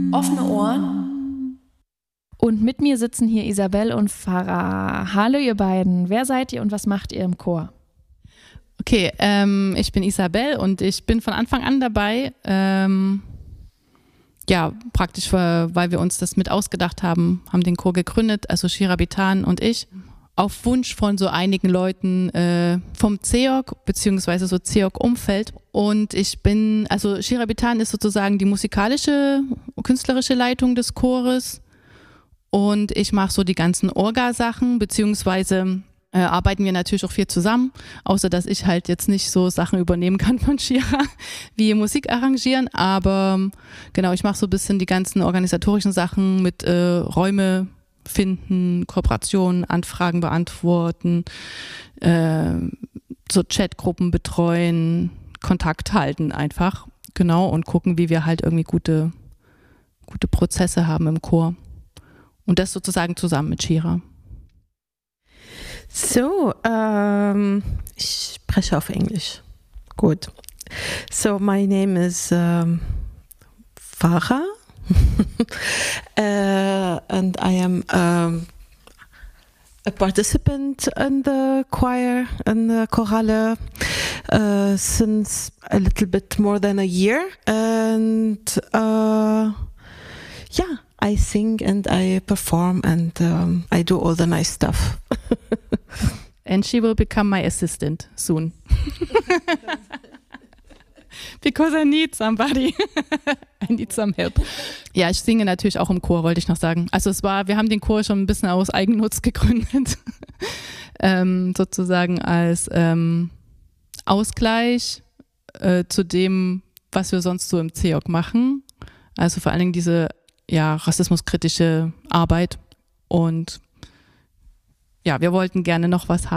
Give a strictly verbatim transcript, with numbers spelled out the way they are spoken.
Offene Ohren. Und mit mir sitzen hier Isabel und Farah. Hallo ihr beiden, wer seid ihr und was macht ihr im Chor? Okay, ähm, ich bin Isabel und ich bin von Anfang an dabei. Ähm, ja, praktisch, weil wir uns das mit ausgedacht haben, haben den Chor gegründet, also Shira Bitan und ich. Auf Wunsch von so einigen Leuten äh, vom C E O G beziehungsweise so C E O G-Umfeld. Und ich bin, also Shira Bitan ist sozusagen die musikalische, künstlerische Leitung des Chores. Und ich mache so die ganzen Orga-Sachen, beziehungsweise äh, arbeiten wir natürlich auch viel zusammen, außer dass ich halt jetzt nicht so Sachen übernehmen kann von Shira, wie Musik arrangieren. Aber genau, ich mache so ein bisschen die ganzen organisatorischen Sachen mit äh, Räume finden, Kooperationen, Anfragen beantworten, äh, so Chatgruppen betreuen, Kontakt halten einfach, genau, und gucken, wie wir halt irgendwie gute, gute Prozesse haben im Chor. Und das sozusagen zusammen mit Shira. So, ähm, ich spreche auf Englisch. Gut. So, my name is um, Farah. uh, and I am um, a participant in the choir and the chorale uh, since a little bit more than a year. And uh, yeah, I sing and I perform and um, I do all the nice stuff. And she will become my assistant soon. Because I need somebody. I need some help. Ja, ich singe natürlich auch im Chor, wollte ich noch sagen. Also es war, wir haben den Chor schon ein bisschen aus Eigennutz gegründet. ähm, sozusagen als ähm, Ausgleich äh, zu dem, was wir sonst so im C E O G machen. Also vor allen Dingen diese ja, rassismuskritische Arbeit. Und ja, wir wollten gerne noch was haben.